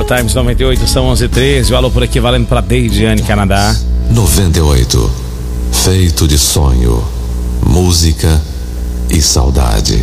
Times 98, são 11h13. O alô por aqui valendo pra Deidiane, Canadá. 98. Feito de sonho, música e saudade.